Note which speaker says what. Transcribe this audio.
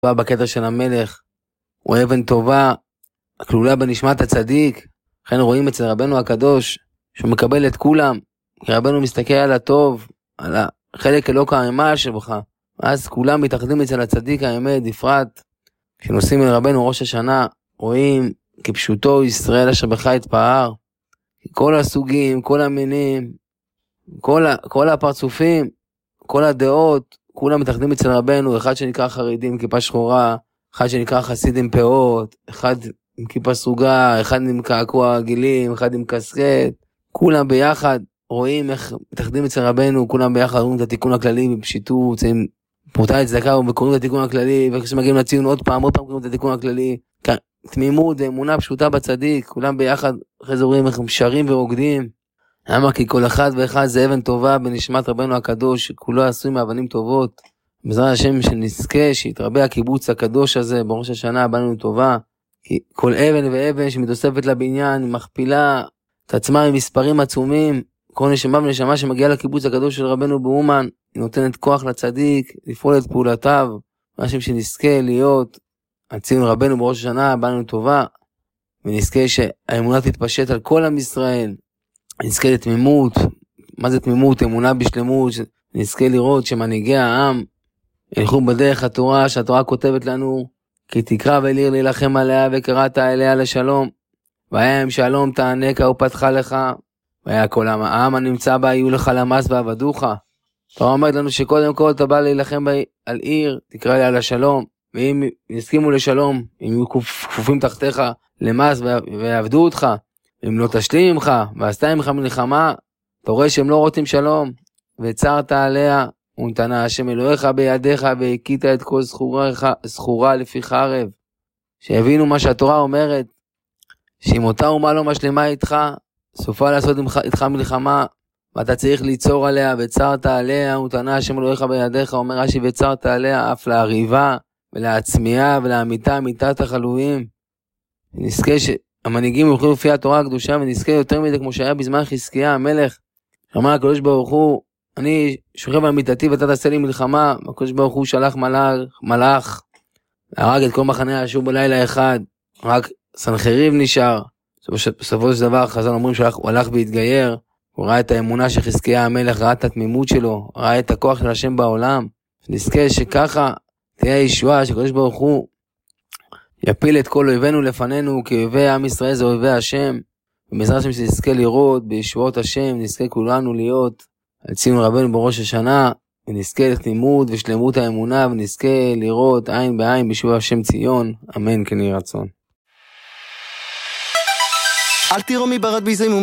Speaker 1: בקטע של המלך, הוא אבן טובה, כלולה בנשמת הצדיק. לכן רואים אצל רבנו הקדוש, שהוא מקבל את כולם, כי רבנו מסתכל על הטוב, על החלק אלוקה האמת שבך, אז כולם מתאחדים אצל הצדיק האמת, בפרט, כשנוסעים אל רבנו ראש השנה, רואים כפשוטו ישראל אשר בך התפאר, כל הסוגים, כל המינים, כל הפרצופים, כל הדעות, כולם מתאחדים אצל רבנו, אחד שנקרא חרדים כיפה שחורה, אחד שנקרא חסיד עם פאות, אחד עם כיפה סרוגה, אחד עם קעקוע גילים, אחד עם קסקט, כולם ביחד רואים איך מתאחדים אצל רבנו, כולם ביחד רואים את התיקון הכללי בפשיטות, עם פרוטה צדקה וקוראים את התיקון הכללי, וכשמגיעים לציון עוד פעם קוראים את התיקון הכללי, תמימות ואמונה פשוטה בצדיק, כולם ביחד אחרי זה רואים איך הם שרים ורוקדים. למה? כי כל אחד ואחד זה אבן טובה בנשמת רבנו הקדוש, כולו עשוי מאבנים טובות. בעזרת השם שנזכה, שיתרבה הקיבוץ הקדוש הזה בראש השנה הבאה לנו טובה, כי כל אבן ואבן שמתוספת לבניין היא מכפילה את עצמה עם מספרים עצומים. כל נשמה ונשמה שמגיעה לקיבוץ הקדוש של רבנו באומן, היא נותנת כוח לצדיק לפעול את פעולותיו. השם שנזכה להיות הציון רבנו בראש השנה הבאה לנו טובה, ונזכה שהאמונה תתפשט על כל עם ישראל, נזכה לתמימות. מה זה תמימות? אמונה בשלמות. נזכה לראות שמנהיגי העם ילכו בדרך התורה, שהתורה כותבת לנו, כי תקרא ואל עיר להילחם עליה וקראת אליה לשלום, והיה עם שלום תענקה ופתחה לך, והיה כל העם הנמצא בה יהיו לך למס ועבדוך. התורה אומרת לנו שקודם כל אתה בא להילחם על עיר, תקרא אליה לשלום, ואם יסכימו לשלום, אם יהיו כפופים תחתיך למס ויעבדו אותך, אם לא תשלים ממך, ועשתה ממך מלחמה, אתה רואה שהם לא רוצים שלום, וצרת עליה, ונתנה השם אלוהיך בידיך, והכית את כל זכורה לפי חרב. שהבינו מה שהתורה אומרת, שאם אותה אומה לא משלמה איתך, סופה לעשות איתך מלחמה, ואתה צריך ליצור עליה, וצרת עליה, ונתנה השם אלוהיך בידיך, אומר רש"י, וצרת עליה, אף להריבה, ולהצמיעה, ולהמיתה, מיתת החלויים. נזכה המנהיגים יוכלו לפי התורה הקדושה, ונזכה יותר מזה כמו שהיה בזמן חזקיה המלך, אמר הקדוש ברוך הוא, אני שוכב על מיטתי ואתה תעשה לי מלחמה. הקדוש ברוך הוא שלח מלאך, הרג את כל מחנה האשור בלילה אחד, רק סנחריב נשאר. בסופו של דבר חז"ל אומרים שהוא הלך והתגייר, הוא ראה את האמונה של חזקיה המלך, ראה את התמימות שלו, ראה את הכוח של השם בעולם. נזכה שככה תהיה הישועה, שהקדוש ברוך הוא יפיל את כל אויבינו לפנינו, כי אויבי עם ישראל זה אויבי השם, ובעזרת השם שנזכה לראות בישועות השם, נזכה כולנו להיות על ציון רבנו בראש השנה, ונזכה לתמימות ושלמות האמונה, ונזכה לראות עין בעין בישוע השם ציון, אמן כן יהי רצון.
Speaker 2: אל תיראו מברד ביזימו